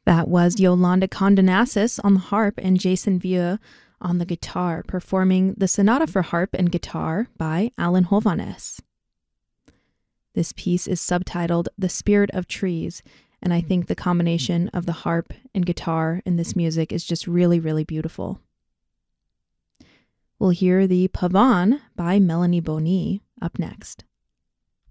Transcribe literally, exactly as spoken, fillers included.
That was Yolanda Condonassis on the harp and Jason Vieux on the guitar, performing the Sonata for Harp and Guitar by Alan Hovhannes. This piece is subtitled The Spirit of Trees, and I think the combination of the harp and guitar in this music is just really, really beautiful. We'll hear the Pavane by Melanie Bonny up next.